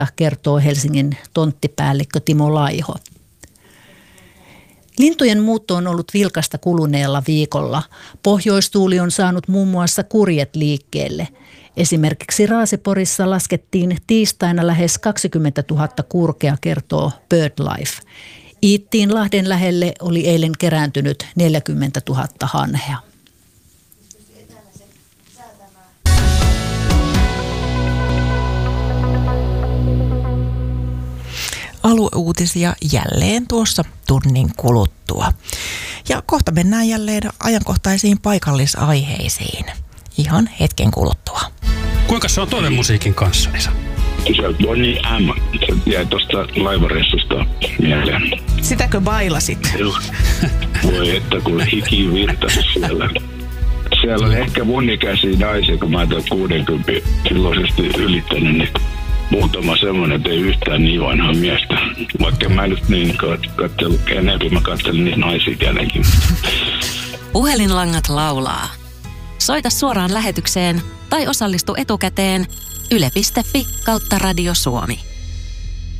kertoo Helsingin tonttipäällikkö Timo Laiho. Lintujen muutto on ollut vilkasta kuluneella viikolla. Pohjoistuuli on saanut muun muassa kurjet liikkeelle. Esimerkiksi Raaseporissa laskettiin tiistaina lähes 20 000 kurkea, kertoo BirdLife. Iittiin Lahden lähelle oli eilen kerääntynyt 40 000 hanhea. Alueuutisia jälleen tuossa tunnin kuluttua. Ja kohta mennään jälleen ajankohtaisiin paikallisaiheisiin. Ihan hetken kuluttua. Kuinka se on toivemusiikin kanssa, Lisa? Se on Bonnie M. Se jäi tuosta laivareissusta mieleen. Sitäkö bailasit? Voi että kun hiki virtasi siellä. Siellä oli ehkä mun ikäisiä naisia, kun mä oon 60 silloisesti ylittänyt, niin muutama semmoinen, että ei yhtään niin vanhaa miestä. Vaikka mä nyt niin katsellut, enemmän mä katselin niitä naisia tietenkin. Puhelinlangat laulaa. Soita suoraan lähetykseen tai osallistu etukäteen yle.fi/Radio Suomi.